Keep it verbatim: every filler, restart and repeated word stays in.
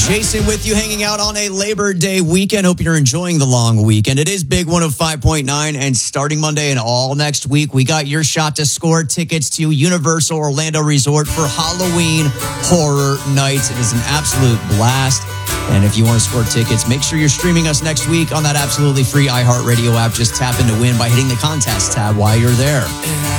Jason with you, hanging out on a Labor Day weekend. Hope you're enjoying the long weekend. It is Big one oh five point nine, and starting Monday and all next week, we got your shot to score tickets to Universal Orlando Resort for Halloween Horror Nights. It is an absolute blast. And if you want to score tickets, make sure you're streaming us next week on that absolutely free iHeartRadio app. Just tap in to win by hitting the contest tab while you're there.